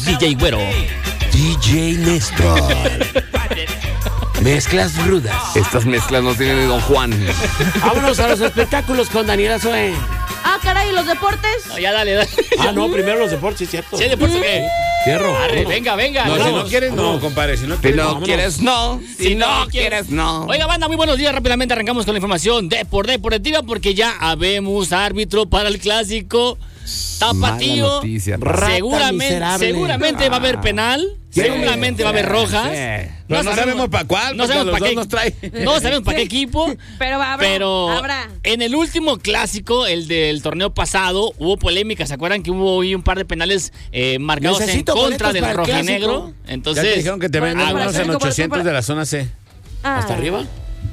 DJ Güero. DJ Néstor. Mezclas rudas. Estas mezclas no tienen de Don Juan. Vámonos a los espectáculos con Daniela Zoe. Ah, caray, ¿y los deportes? No, ya dale. Ah, no, primero los deportes, ¿cierto? ¿Sí, deportes qué? Cierro. Arre, venga. No, si no vamos. quieres, no, compadre. Si no Si quieres, no vámonos. quieres, no. Si no quieres, no. Oiga, banda, muy buenos días. Rápidamente arrancamos con la información deportiva porque ya habemos árbitro para el clásico tapatío. Mala noticia. Seguramente va a haber penal. Sí. Seguramente va a haber roja. Pero no sabemos para cuál. No sabemos para qué. Nos trae. No sabemos para qué equipo. Pero habrá. En el último clásico, el del torneo pasado, hubo polémica. ¿Se acuerdan que hubo hoy un par de penales marcados Necesito en contra boletos del para el rojinegro? clásico. Entonces, Ya te dijeron que te venden Ah, unos en para- 800 de la zona C. ¿Hasta arriba?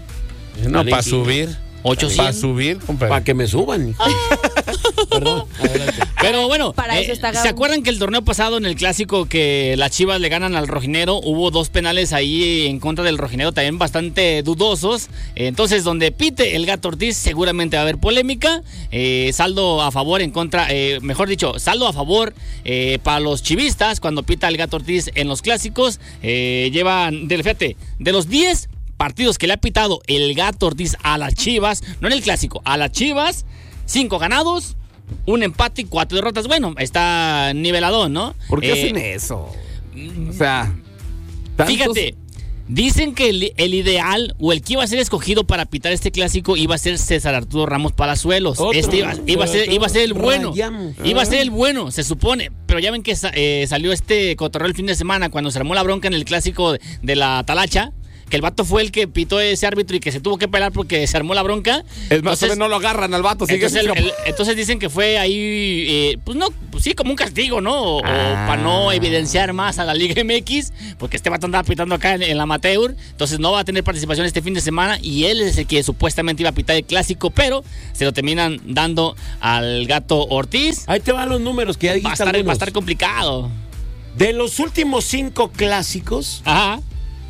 No, Vale, para sí. subir. 800. Para subir, compadre. Para que me suban. Perdón, adelante. Pero bueno, Para eso está Gabo. ¿se acuerdan que el torneo pasado en el clásico que las Chivas le ganan al rojinero? Hubo 2 penales ahí en contra del rojinero, también bastante dudosos. Entonces, donde pite el Gato Ortiz, seguramente va a haber polémica. Saldo a favor en contra, mejor dicho, saldo a favor para los chivistas cuando pita el Gato Ortiz en los clásicos. Llevan, fíjate, de los 10 partidos que le ha pitado el Gato Ortiz a las Chivas, no en el clásico, a las Chivas, 5 ganados, 1 empate y 4 derrotas. Bueno, está niveladón, ¿no? ¿Por qué hacen eso? O sea, tantos- Fíjate, dicen que el ideal o el que iba a ser escogido para pitar este clásico iba a ser César Arturo Ramos Palazuelos. Otro. Este iba a ser el bueno. Rayamos. Iba a ser el bueno, se supone. Pero ya ven que salió este cotorreo el fin de semana cuando se armó la bronca en el clásico de la Talacha. Que el vato fue el que pitó ese árbitro y que se tuvo que pelar porque se armó la bronca. Es más, Entonces, no lo agarran al vato. Sigue entonces dicen que fue ahí, pues no, pues sí, como un castigo, ¿no? O para no evidenciar más a la Liga MX, porque este vato andaba pitando acá en la amateur, entonces no va a tener participación este fin de semana y él es el que supuestamente iba a pitar el clásico, pero se lo terminan dando al Gato Ortiz. Ahí te van los números que ya dijiste Va a algunos. estar complicado. De los últimos 5 clásicos, Ajá.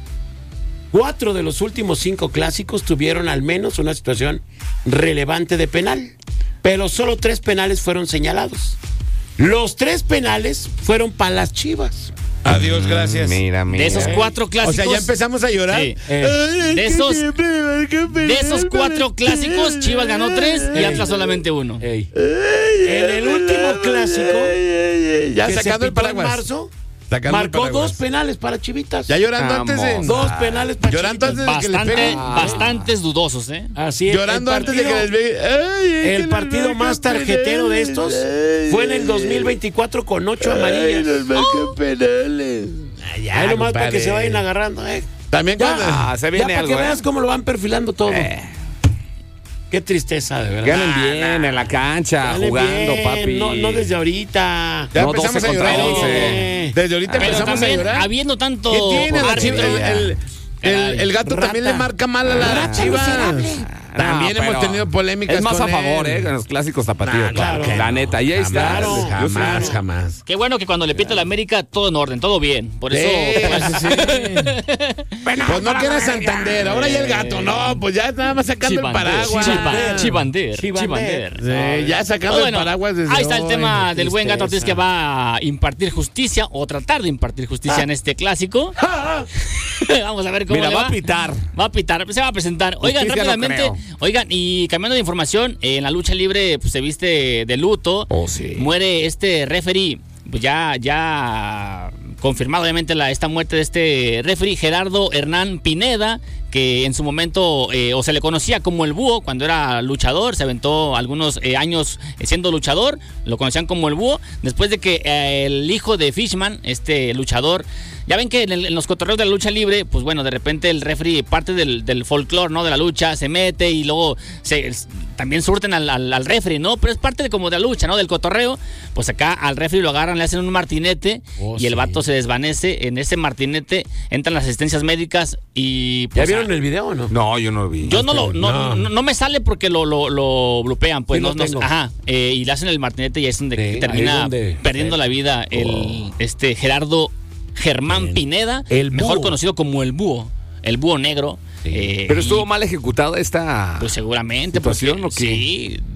4 de los últimos 5 clásicos tuvieron al menos una situación relevante de penal, pero solo 3 penales fueron señalados. Los 3 penales fueron para las Chivas. Adiós, gracias. Mira. De esos 4 O clásicos. sea, ya empezamos a llorar. Sí. Ay, De es que esos- siempre me marcan De penal esos 4 para clásicos, ti. Chivas ganó 3 y Atlas solamente 1. Ey. Ay, En el último clásico, ya que se sacando el pitó en paraguas. marzo, Sacando el marcó paraguas. 2 penales para Chivitas. Ya llorando antes de. Vamos. 2 penales para Llorando Chivitas. antes de que le peguen. Bastantes dudosos, ¿eh? Así es. Llorando antes de que les pegue. Ay, es que El nos partido marcan más tarjetero de penales. estos Ay, fue en el 2024 con 8 Ay, amarillas. nos marcan penales. Ahí nomás para que compadre. se vayan agarrando, También Ya, cuando. se viene ya para algo, que veas cómo lo van perfilando todo. Eh. Qué tristeza, de verdad. Ganen bien en la cancha, Ganen jugando, bien, papi. No desde ahorita. Ya No, empezamos 12 a llorar. contra 11. Desde ahorita Pero empezamos a también, llorar. habiendo tanto ¿Qué tiene? La árbitro, Chiva- el gato Rata. también le marca mal a la Rata Chivas. miserable. También No, hemos pero tenido polémicas Es más con a favor, él. en los clásicos tapatíos. Claro. La neta, y ahí está. Jamás, Yo jamás, sí. jamás. qué bueno que cuando le pita la América, todo en orden, todo bien. Por eso, Pues no que era Santander, ahora ya el gato, no, pues ya nada más sacando el paraguas. Chivander. Sí, ya sacando Bueno, el paraguas desde ahí está el hoy. tema del buen Gato Ortiz tristeza. que va a impartir justicia o tratar de impartir justicia en este clásico. Vamos a ver cómo Mira, le va a pitar. Va a pitar, se va a presentar. Oigan, Justicia no rápidamente, creo. oigan, y cambiando de información, en la lucha libre pues, se viste de luto. Oh, sí. Muere este referee, pues ya confirmado obviamente esta muerte de este referee, Gerardo Hernán Pineda, que en su momento o se le conocía como el Búho cuando era luchador, se aventó algunos años siendo luchador, lo conocían como el Búho, después de que el hijo de Fishman, este luchador, ya ven que en los cotorreos de la lucha libre, pues bueno, de repente el referee, parte del folclore, ¿no? De la lucha, se mete y luego también surten al referee, ¿no? Pero es parte como de la lucha, ¿no? Del cotorreo. Pues acá al referee lo agarran, le hacen un martinete y el vato se desvanece. En ese martinete entran las asistencias médicas y pues, ¿Ya vieron el video o no? No, yo no lo vi. yo no me sale porque lo blupean, pues Sí, lo tengo. ajá, y le hacen el martinete y ahí es donde Sí, ahí termina es donde- perdiendo la vida Gerardo Germán Pineda, el mejor Búho. conocido como el Búho negro. Pero estuvo mal ejecutada esta pues seguramente situación, porque, ¿o qué? sí.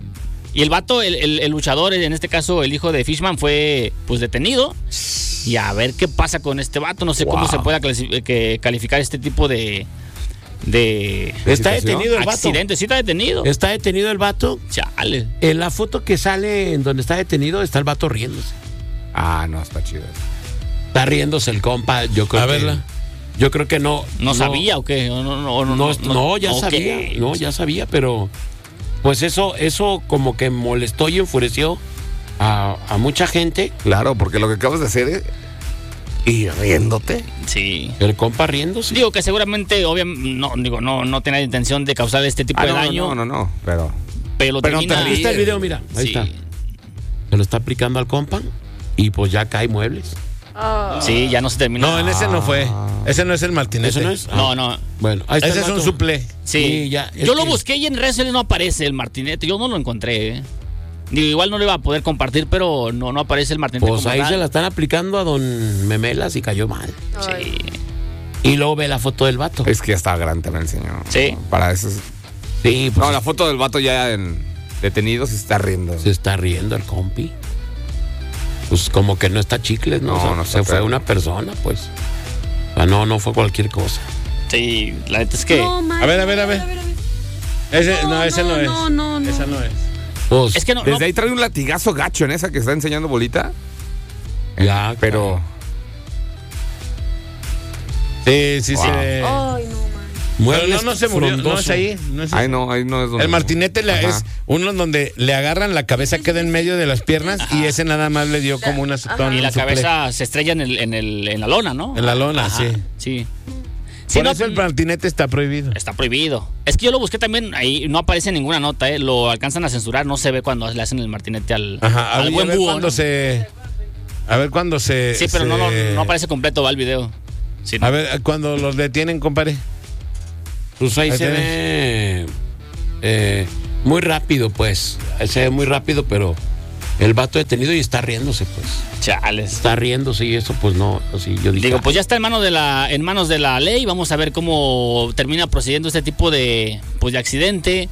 Y el vato, el luchador, en este caso el hijo de Fishman, fue pues detenido. Y a ver qué pasa con este vato. No sé cómo se pueda calificar este tipo de Está detenido el vato. Accidente, sí está detenido. Está detenido el vato. Chale. En la foto que sale en donde está detenido está el vato riéndose. Ah, no, está chido. Está riéndose el compa, yo creo. A verla. Yo creo que no. ¿No sabía o qué? No, ya sabía. No, ya sabía, pero pues eso como que molestó y enfureció a mucha gente. Claro, porque lo que acabas de hacer es ir riéndote. Sí. El compa riéndose. Digo que seguramente, obviamente, no tenía intención de causar este tipo de daño. No, pero termina. Aquí está el video, mira, ahí está. Se lo está aplicando al compa y pues ya cae muebles. Sí, ya no se terminó. No, en ese no fue. Ese no es el Martinete. ¿Eso no es? No. Bueno, ahí está. Ese el es un vato. suple. Sí, ya, yo lo busqué y en redes sociales no aparece el Martinete. Yo no lo encontré. Digo, igual no lo iba a poder compartir, pero no aparece el Martinete. Pues como ahí tal. se la están aplicando a don Memelas y cayó mal. Sí. Y luego ve la foto del vato. es que ya estaba grande también el señor. Sí. Para eso. Sí, pues No, la foto del vato ya detenido se está riendo. se está riendo el compi. Pues como que no está chicles, ¿no? No, O sea, no está se fue feo. una persona, pues. O sea, no fue cualquier cosa. Sí, la neta es que. A ver. Ese no es. No. Esa no es. Pues, Es que no. Desde ahí trae un latigazo gacho en esa que está enseñando bolita. ya, Pero Sí. Wow. Ay, no, man. Pero muebles no se murió. No frondoso. es ahí. No es ahí. ahí no es donde. El Martinete Ajá. es uno donde le agarran la cabeza, queda en medio de las piernas y ese nada más le dio como una Y la cabeza se estrella en la lona, ¿no? En la lona, Ajá, sí. Sí. Sí, Por no, eso el Martinete está prohibido. está prohibido. Es que yo lo busqué también, ahí no aparece ninguna nota, lo alcanzan a censurar, no se ve cuando le hacen el Martinete al Ajá. buen búho, cuando ¿no? A ver cuando se. Sí, pero no aparece completo, va el video. Sí, no. A ver, cuando los detienen, compadre. Pues ahí Ahí se ve muy rápido, pues. Se ve muy rápido, pero el vato detenido y está riéndose, pues. Chales. Está riéndose y eso, pues no. Así yo dije. Digo, pues ya está en manos de la ley. Vamos a ver cómo termina procediendo este tipo de accidente.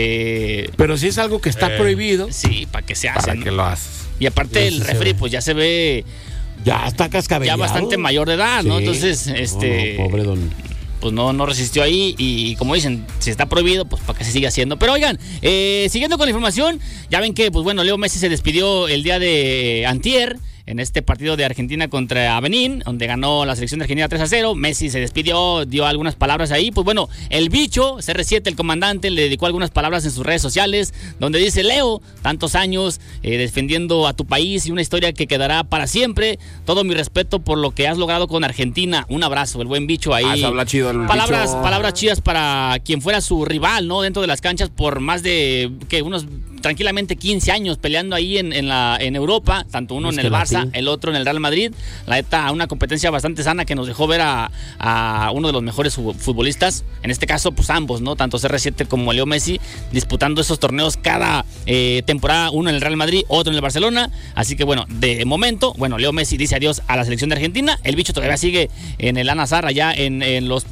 Pero si es algo que está prohibido, Sí, para que se hace. ¿Para ¿no? qué lo haces? Y aparte Ya el sí se referee, ve. pues ya se ve ya está cascabeleado. ya bastante mayor de edad, ¿no? Sí. Entonces, No, pobre don. pues no resistió ahí y como dicen, si está prohibido, pues para que se siga haciendo. Pero oigan, siguiendo con la información, ya ven que, pues bueno, Leo Messi se despidió el día de antier en este partido de Argentina contra Benín, donde ganó la selección de Argentina 3-0. Messi se despidió, dio algunas palabras ahí. Pues bueno, el bicho, CR7, el comandante, le dedicó algunas palabras en sus redes sociales, donde dice: Leo, tantos años defendiendo a tu país y una historia que quedará para siempre. Todo mi respeto por lo que has logrado con Argentina. Un abrazo, el buen bicho ahí. Se habla chido el Palabras, bicho. palabras chidas para quien fuera su rival, ¿no? Dentro de las canchas por más de unos tranquilamente 15 años peleando ahí en Europa, tanto uno Es en que el la Barça, sí. el otro en el Real Madrid. La neta, una competencia bastante sana que nos dejó ver a uno de los mejores futbolistas, en este caso pues ambos, ¿no? Tanto CR7 como Leo Messi disputando esos torneos cada temporada, uno en el Real Madrid, otro en el Barcelona. Así que bueno, de momento, bueno, Leo Messi dice adiós a la selección de Argentina. El bicho todavía sigue en el Al-Nassr allá en los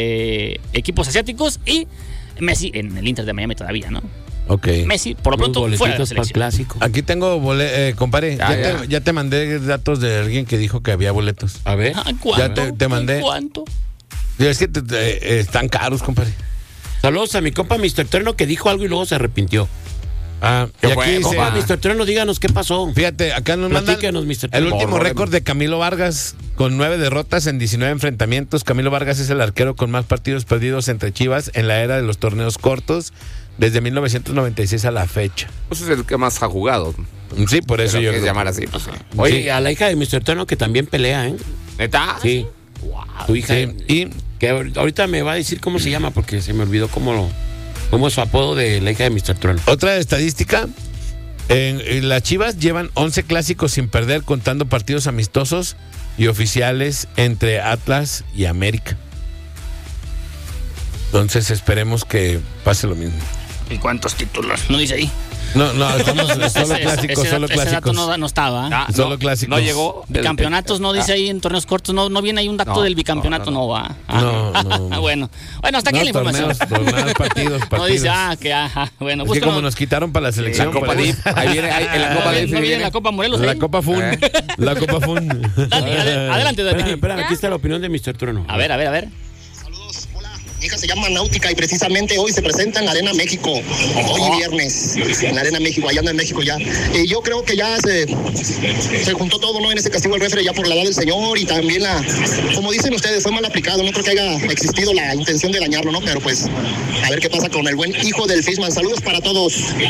equipos asiáticos, y Messi en el Inter de Miami todavía, ¿no? Ok. Messi, por lo Unos pronto, fuera de la boletitos para el selección. clásico. Aquí tengo compadre. Ya. Ya te mandé datos de alguien que dijo que había boletos. A ver. Ah, ¿cuánto? Ya te mandé. ¿Cuánto? Es que están caros, compadre. Saludos a mi compa Mr. Terno que dijo algo y luego se arrepintió. Ah, ¿Qué y aquí fue, dice, Compa Mr. Terno, díganos qué pasó. fíjate, acá nos mandan Platíquenos, Mr. el Terno. último récord de Camilo Vargas con 9 derrotas en 19 enfrentamientos. Camilo Vargas es el arquero con más partidos perdidos entre Chivas en la era de los torneos cortos desde 1996 a la fecha. Pues es el que más ha jugado. Sí, por eso Pero yo que creo. llamar así. Pues, sí. Oye, Sí. a la hija de Mr. Terno que también pelea, ¿eh? ¿Neta? Sí. Tu hija. Sí, y Que ahorita me va a decir cómo se llama porque se me olvidó cómo es su apodo de la hija de Mr. Terno. otra estadística, en las Chivas llevan 11 clásicos sin perder, contando partidos amistosos y oficiales entre Atlas y América. Entonces esperemos que pase lo mismo. ¿Y cuántos títulos? No dice ahí. No, estamos solo clásicos, solo Ese dato clásicos. no estaba. Solo clásicos. No llegó. Bicampeonatos no dice ahí en torneos cortos, no viene ahí un dato del bicampeonato, no va. No. Bueno, hasta aquí la información. Torneos, partidos. No dice, bueno. Es que como nos quitaron para la selección. La Copa pues, DIF. Ahí viene, en la Copa DIF no viene viene. la Copa Morelos. La Copa Fun. La Copa Fun. Dani, adelante, Dani. Espera, aquí está la opinión de Mr. Trueno. A ver. Saludos, hola. Mi hija se llama Náutica y precisamente hoy se presenta en la Arena México. Hoy viernes, en la Arena México, allá anda en México ya. Y yo creo que ya se juntó todo, ¿no? En ese castigo del refere ya por la edad del señor y también como dicen ustedes, fue mal aplicado. No creo que haya existido la intención de dañarlo, ¿no? Pero pues, a ver qué pasa con el buen hijo del Fishman. Saludos para todos.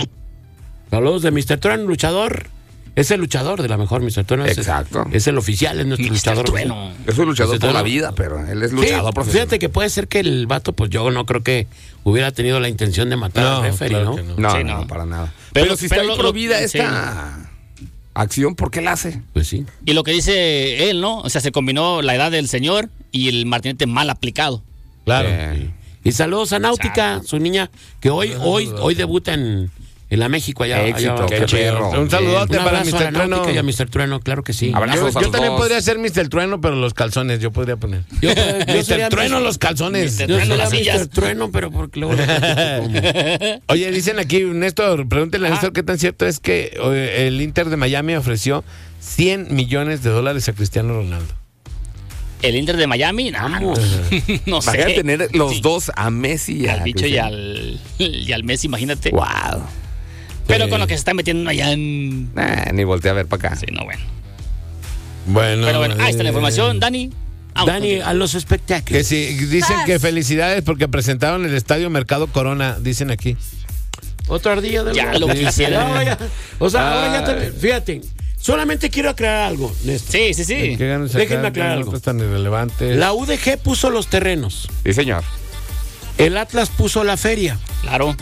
Saludos de Mr. Trueno, luchador. Es el luchador de la mejor, Mr. Trueno. Exacto. Es el oficial, es nuestro luchador. Trueno. Es un luchador Mr. toda la Trueno. vida, pero él es luchador Sí, profesional. fíjate que puede ser que el vato, pues yo no creo que hubiera tenido la intención de matar al referee, claro ¿no? que no. No, Sí, no, no. para nada. Pero- Pero si está pero ahí lo- prohibida sí. esta acción, ¿por qué la hace? Pues sí. Y lo que dice él, ¿no? O sea, se combinó la edad del señor y el martinete mal aplicado. Claro. Y saludos a Náutica, su niña, que hoy debuta en la México allá. Éxito, allá. qué perro. Un saludote Un para abrazo a Mr. la Trueno. Náutica y a Mr. Trueno, claro que sí. Abrazos a Yo los también dos. podría ser Mr. Trueno, pero los calzones, yo podría poner. Yo sería Mr. Trueno, los calzones. Mr. Yo Trueno, sería las sillas. Mr. Trueno, pero porque luego le platico cómo. Oye, dicen aquí, Néstor, pregúntale a Néstor qué tan cierto es que el Inter de Miami ofreció $100 millones a Cristiano Ronaldo. El Inter de Miami, no sé. Imagínate tener los Sí. dos a Messi y Al a bicho y Cristiano. y al Messi, imagínate. Wow. Pero con lo que se está metiendo allá en... Ni volteé a ver para acá. Sí, no, bueno. Bueno. Pero bueno, ahí está la información. Dani. vamos Dani, contigo. a los espectáculos. Que sí, dicen que felicidades porque presentaron el estadio Mercado Corona, dicen aquí. Otra ardilla de Ya lo quisiera. Ya. O sea, ahora ya te... Fíjate, solamente quiero aclarar algo, Néstor. Sí. ¿Qué ganas Déjenme sacar? aclarar algo. Notas tan irrelevantes. La UDG puso los terrenos. Sí, señor. El Atlas puso la feria. Claro.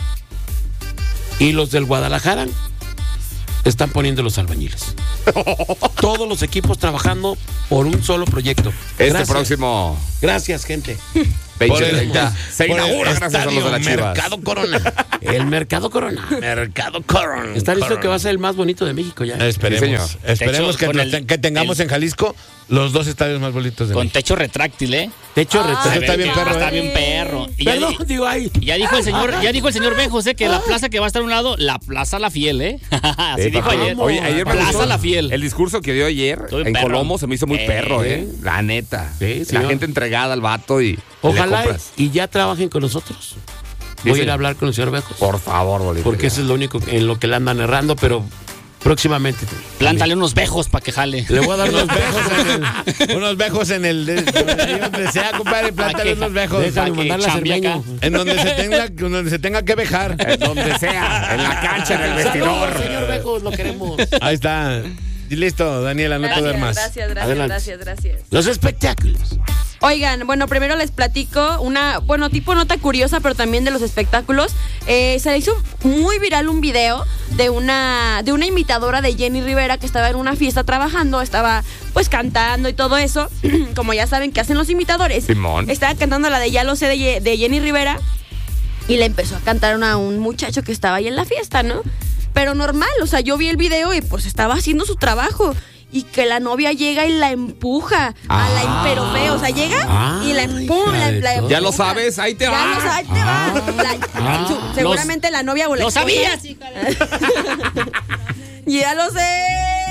Y los del Guadalajara están poniendo los albañiles. Todos los equipos trabajando por un solo proyecto. Este Gracias. próximo Gracias, gente. 2030 se por el inaugura gracias a los de la estadio Chivas. Mercado Corona. El Mercado Corona. Mercado Corona. Está listo que va a ser el más bonito de México ya. Esperemos. Sí, Esperemos De hecho, que tengamos en Jalisco los dos estadios más bonitos de Con México. techo retráctil, ¿eh? Techo Eso retrato. está bien perro, Está ¿eh? bien perro. Y ya, Perdón, digo ahí. ya dijo el señor Ben José que la plaza que va a estar a un lado, la Plaza La Fiel, ¿eh? Así dijo papá. ayer. Oye, ayer me Plaza gustó La Fiel. El discurso que dio ayer Estuvo bien en perro. Colombo se me hizo muy perro, La neta. Sí, La señor. gente entregada al vato y le Ojalá compras. y ya trabajen con nosotros. Sí, Voy a ir señor. a hablar con el señor Bejos. Por favor, Bolívar. Porque eso es lo único en lo que le andan errando, pero próximamente. Plántale unos bejos para que jale. Le voy a dar unos Unos bejos en el. Donde sea, compadre, plántale unos bejos. Déjame que mandarla a chambie Cermeño. acá. En donde se tenga que vejar. En donde sea, en la cancha, en el vestidor. Saludos, señor Bejos, lo queremos. Ahí está. Y listo, Daniela, no te duermas. Gracias. Los espectáculos. Oigan, bueno, primero les platico tipo nota curiosa, pero también de los espectáculos. Se hizo muy viral un video de una imitadora de Jenny Rivera que estaba en una fiesta trabajando, estaba pues cantando y todo eso, como ya saben que hacen los imitadores. Simón. Estaba cantando la de Ya lo sé de Jenny Rivera y le empezó a cantar a un muchacho que estaba ahí en la fiesta, ¿no? Pero normal, o sea, yo vi el video y pues estaba haciendo su trabajo. Y que la novia llega y la empuja pero feo, o sea, llega y la empuja. Ya lo sabes, ahí te va. Ya lo sabes, ahí te va. Seguramente la novia o la ¡Lo esposa. sabías, hija! Ya lo sé.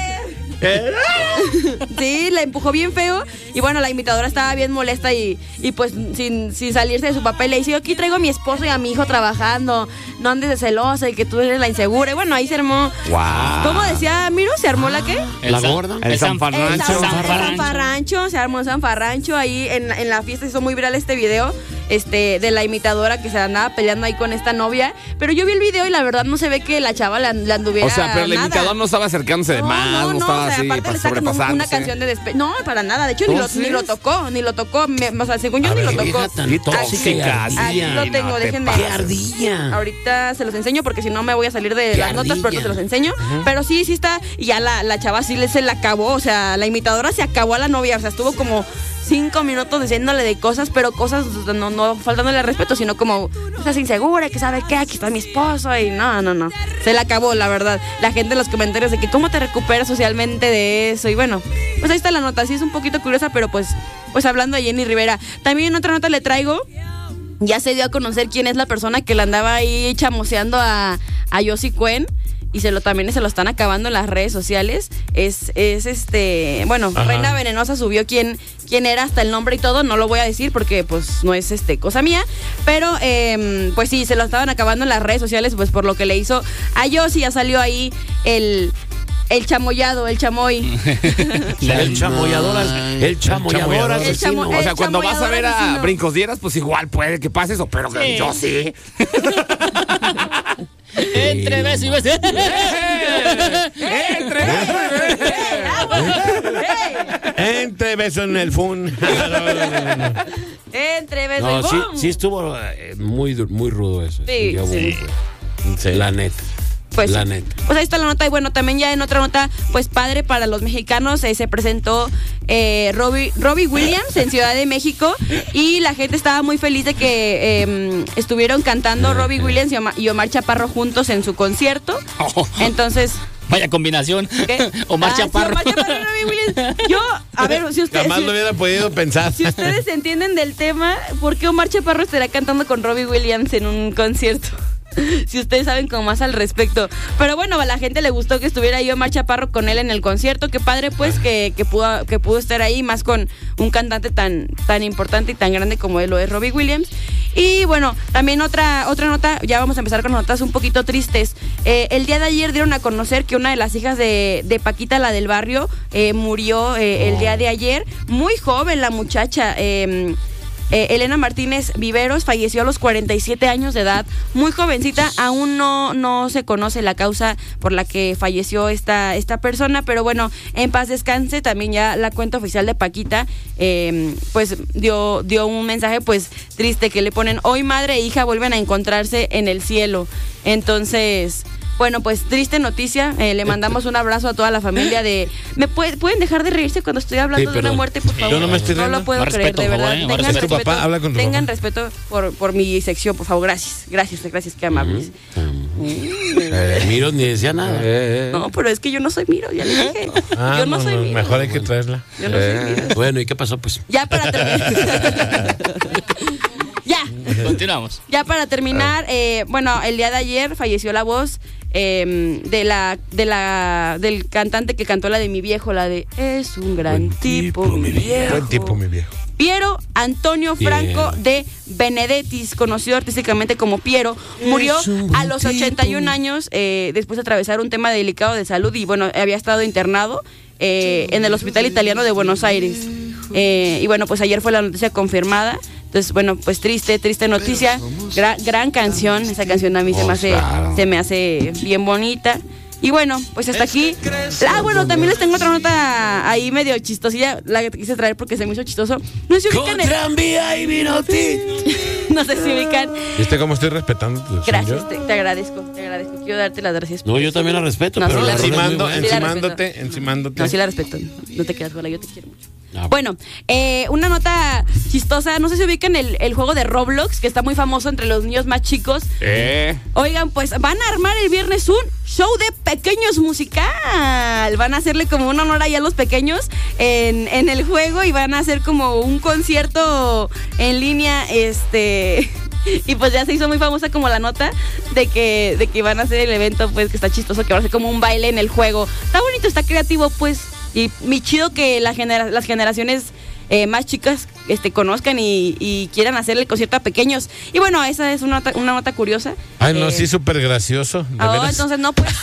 Sí, la empujó bien feo. Y bueno, la imitadora estaba bien molesta y pues sin salirse de su papel le dice: yo aquí traigo a mi esposo y a mi hijo trabajando. No andes de celosa y que tú eres la insegura. Y bueno, ahí se armó. Wow. ¿Cómo decía Miro? ¿Se armó la qué? La gorda. El Sanfarrancho. El Sanfarrancho, se armó un Sanfarrancho ahí en la fiesta. Hizo muy viral este video de la imitadora que se andaba peleando ahí con esta novia. Pero yo vi el video y la verdad no se ve que la chava la anduviera. O sea, pero el nada. imitador no estaba acercándose de más, no estaba o sea, así, aparte le está cantando sobrepasándose. una canción de despecho. No, para nada. De hecho, ni lo tocó. O sea, según yo, ni lo tocó. Vieja tan Qué tóxica y tóxica, ardilla. Aquí lo tengo, no te déjenme. ¡Qué ardilla! Ahorita se los enseño porque si no me voy a salir de ¡Qué las notas, pero ardilla! se los enseño. Pero sí está. Y ya la chava sí se la acabó. O sea, la imitadora se acabó a la novia. O sea, estuvo como 5 minutos diciéndole de cosas, pero cosas no faltándole al respeto, sino como, estás insegura, que sabe qué, aquí está mi esposo, y no. Se le acabó, la verdad. La gente en los comentarios de que cómo te recuperas socialmente de eso, y bueno, pues ahí está la nota. Sí es un poquito curiosa, pero pues hablando de Jenny Rivera. También en otra nota le traigo, ya se dio a conocer quién es la persona que le andaba ahí chamoseando a Josie Cuen. Y también se lo están acabando en las redes sociales. Bueno, Ajá. Reina Venenosa subió quién era, hasta el nombre y todo. No lo voy a decir porque pues no es cosa mía. Pero pues sí, se lo estaban acabando en las redes sociales, pues por lo que le hizo a Josie. Ya salió ahí el chamoyado, el chamoy. El chamoyador asesino. O sea, cuando vas a ver a Brincos Dieras, pues igual puede que pase eso, pero sí. Yo sí. Entre beso y beso. Entre beso en el fun. Entre beso y boom. Sí estuvo muy rudo eso. Sí. La neta. Pues ahí está la nota. Y bueno, también ya en otra nota, pues padre para los mexicanos, se presentó Robbie Williams en Ciudad de México, y la gente estaba muy feliz de que estuvieron cantando Robbie Williams y Omar Chaparro juntos en su concierto. Entonces... Vaya combinación. Omar Chaparro. Sí, Omar Chaparro y Robbie Williams. Yo, a ver, si ustedes... Jamás lo hubiera podido pensar. Si ustedes entienden del tema, ¿por qué Omar Chaparro estará cantando con Robbie Williams en un concierto? Si ustedes saben como más al respecto. Pero bueno, a la gente le gustó que estuviera ahí Omar Chaparro con él en el concierto. Qué padre pues que pudo estar ahí, más con un cantante tan importante y tan grande como él lo es Robbie Williams. Y bueno, también otra nota. Ya vamos a empezar con notas un poquito tristes. El día de ayer dieron a conocer que una de las hijas de Paquita, la del barrio, murió el día de ayer. Muy joven la muchacha. Elena Martínez Viveros falleció a los 47 años de edad, muy jovencita. Aún no se conoce la causa por la que falleció esta persona, pero bueno, en paz descanse. También ya la cuenta oficial de Paquita pues dio un mensaje pues triste, que le ponen: hoy madre e hija vuelven a encontrarse en el cielo. Entonces... Bueno, pues triste noticia. Le mandamos un abrazo a toda la familia de... ¿Pueden dejar de reírse cuando estoy hablando de una muerte, por favor? Yo no me estoy riendo. No lo puedo creer, de verdad. Tengan respeto, papá, habla con tu tengan papá. respeto por mi sección, por favor. Gracias, qué amables. Miro ni decía nada. No, pero es que yo no soy Miro, ya le dije. Yo no soy Miro. Mejor hay que traerla. Yo no soy Miro. Bueno, ¿y qué pasó pues? Ya para terminar. Continuamos. Ya para terminar, bueno, el día de ayer falleció la voz del cantante que cantó la de Mi Viejo, la de Es un gran tipo, mi viejo. Buen tipo, mi viejo. Piero Antonio Franco de Benedettis, conocido artísticamente como Piero, murió a los 81 años después de atravesar un tema delicado de salud, y bueno, había estado internado en el Hospital Italiano de Buenos Aires. Y bueno, pues ayer fue la noticia confirmada. Entonces, bueno, pues triste noticia. Gran canción. Esa canción a mí se me hace bien bonita. Y bueno, pues hasta aquí. Bueno, también les tengo otra nota ahí medio chistosilla, la que quise traer porque se me hizo chistoso. No sé si ubican no sé si ubican. ¿Viste cómo estoy respetando tu Gracias, te agradezco. Quiero darte las gracias. No, yo también la respeto, no, pero sí encimándote. No, sí la respeto. No te quedas sola, yo te quiero mucho. Bueno, una nota chistosa. No sé si ubican el juego de Roblox, que está muy famoso entre los niños más chicos. Oigan, pues van a armar el viernes un show de pequeños musical. Van a hacerle como un honor ahí a los pequeños en el juego, y van a hacer como un concierto en línea. Y pues ya se hizo muy famosa como la nota de que van a hacer el evento, pues que está chistoso, que va a ser como un baile en el juego. Está bonito, está creativo, pues. Y muy chido que las generaciones más chicas conozcan y quieran hacerle concierto a pequeños. Y bueno, esa es una nota curiosa. Ay, no, sí, súper gracioso. Entonces no, pues.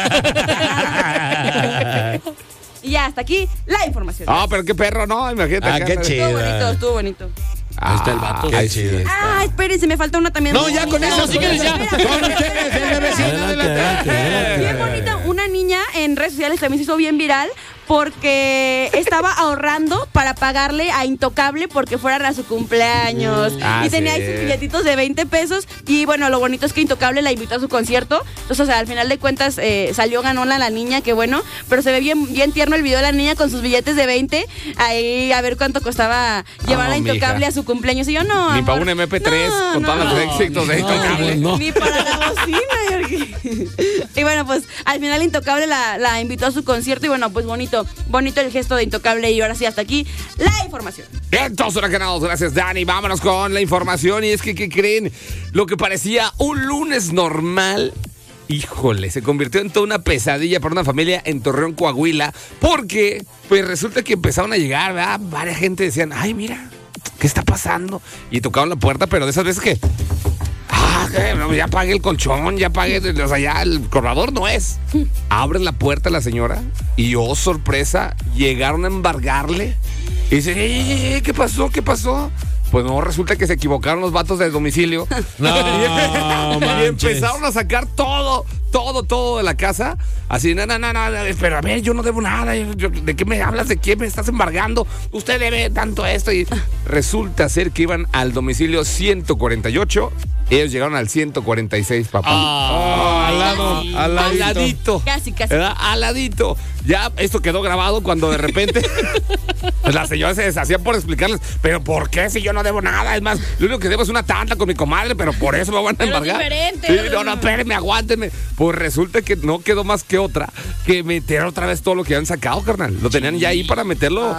Y ya, hasta aquí la información. Pero qué perro, ¿no? Imagínate. Qué chido. Estuvo bonito. Ahí está el vato. Qué chido. Espérense, me falta una también. No, ya con eso. Sí, que ya. Bien bonita. Una niña en redes sociales también se hizo bien viral porque estaba ahorrando para pagarle a Intocable porque fuera a su cumpleaños. Y tenía ahí sus billetitos de 20 pesos. Y bueno, lo bonito es que Intocable la invitó a su concierto. Entonces, o sea, al final de cuentas salió ganona la niña, que bueno. Pero se ve bien tierno el video de la niña con sus billetes de 20. Ahí a ver cuánto costaba llevar a Intocable a su cumpleaños. Y yo no. Ni para un MP3 con todos los éxitos de Intocable. Ni para la bocina. Y bueno, pues al final Intocable la invitó a su concierto. Y bueno, pues bonito el gesto de Intocable. Y ahora sí, hasta aquí la información. Entonces, huracanos, gracias Dani. Vámonos con la información. Y es que, ¿qué creen? Lo que parecía un lunes normal, híjole, se convirtió en toda una pesadilla para una familia en Torreón, Coahuila. Porque, pues resulta que empezaron a llegar, ¿verdad? Varias gente decían, ay, mira, ¿qué está pasando? Y tocaban la puerta, pero de esas veces que... ya pagué el colchón, ya pagué, o sea, ya el corredor no es. Abren la puerta a la señora y, oh, sorpresa, llegaron a embargarle. Y dicen, ¿qué pasó? ¿Qué pasó? Pues no, resulta que se equivocaron los vatos del domicilio. No, y empezaron a sacar todo de la casa. Así, no, pero a ver, yo no debo nada. ¿De qué me hablas? ¿De qué me estás embargando? Usted debe tanto esto. Y resulta ser que iban al domicilio 148. Ellos llegaron al 146, papá. Al ladito. Casi. ¿Verdad? Al ladito. Ya esto quedó grabado cuando de repente pues la señora se deshacía por explicarles, pero ¿por qué si yo no debo nada? Es más, lo único que debo es una tanda con mi comadre, pero por eso me van a embargar. Es diferente. Sí, no, espérenme, aguántenme. Pues resulta que no quedó más que otra que meter otra vez todo lo que habían sacado, carnal. Lo tenían ya ahí para meterlo.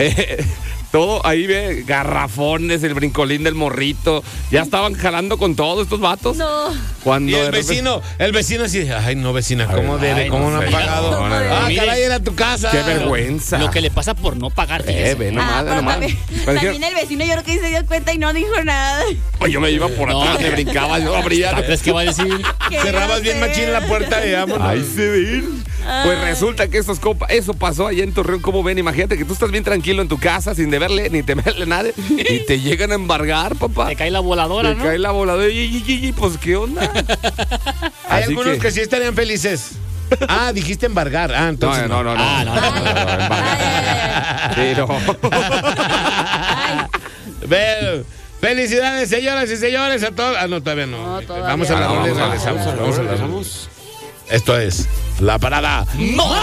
Todo ahí, ve, garrafones, el brincolín del morrito. Ya estaban jalando con todos estos vatos. No. Cuando Y el vecino así, ay, no, vecina, ¿cómo debe? ¿Cómo no han pagado? Mire, caray, era tu casa. qué vergüenza. Lo que le pasa por no pagar. fíjese. Ve, nomás. También el vecino yo creo que sí se dio cuenta y no dijo nada. Pues yo me iba por atrás, me brincaba, yo abría. ¿Sabes qué va a decir? Cerrabas bien machín la puerta y vámonos. Ahí se ven. Pues resulta que estos compas, eso pasó allá en Torreón, como ven, imagínate que tú estás bien tranquilo en tu casa sin deberle ni temerle nada y te llegan a embargar, papá. Te cae la voladora, Te ¿no? cae la voladora y pues qué onda. Hay Así algunos que sí estarían felices. Dijiste embargar. Entonces no. Ve, felicidades, señoras y señores, a todos. No, todavía no. No, todavía Vamos a la rola y regresamos. Vamos a la rola. Esto es La Parada.